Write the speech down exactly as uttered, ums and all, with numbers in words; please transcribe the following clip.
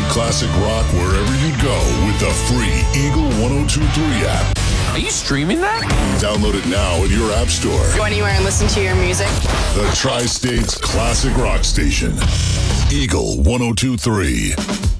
classic rock wherever you go with the free Eagle ten twenty-three app. Are you streaming that? Download it now in your app store. Go anywhere and listen to your music. The Tri-State's classic rock station. Eagle ten twenty-three.